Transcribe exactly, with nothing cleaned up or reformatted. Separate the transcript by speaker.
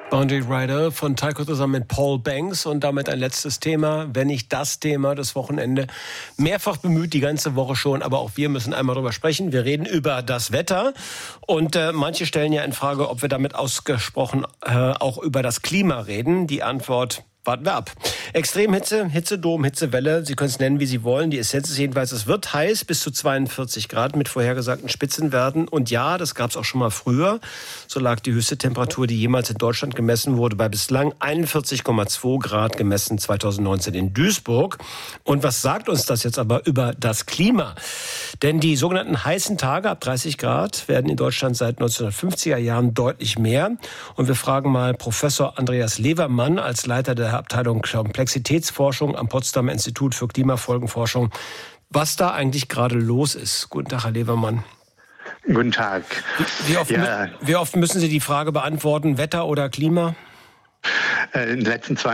Speaker 1: Boundary Rider von Tycho zusammen mit Paul Banks und damit ein letztes Thema, wenn nicht das Thema des Wochenende. Mehrfach bemüht, die ganze Woche schon, aber auch wir müssen einmal drüber sprechen. Wir reden über das Wetter und äh, manche stellen ja in Frage, ob wir damit ausgesprochen äh, auch über das Klima reden. Die Antwort: warten wir ab. Extremhitze, Hitzedom, Hitzewelle, Sie können es nennen, wie Sie wollen. Die Essenz ist jedenfalls, es wird heiß, bis zu zweiundvierzig Grad mit vorhergesagten Spitzenwerten. Und ja, das gab es auch schon mal früher. So lag die höchste Temperatur, die jemals in Deutschland gemessen wurde, bei bislang einundvierzig Komma zwei Grad, gemessen zweitausendneunzehn in Duisburg. Und was sagt uns das jetzt aber über das Klima? Denn die sogenannten heißen Tage ab dreißig Grad werden in Deutschland seit neunzehnhundertfünfziger Jahren deutlich mehr. Und wir fragen mal Professor Andreas Levermann als Leiter der Abteilung Komplexitätsforschung am Potsdamer Institut für Klimafolgenforschung, was da eigentlich gerade los ist. Guten Tag, Herr Levermann.
Speaker 2: Guten Tag.
Speaker 1: Wie oft, ja. wie oft müssen Sie die Frage beantworten, Wetter oder Klima?
Speaker 2: In den letzten zwei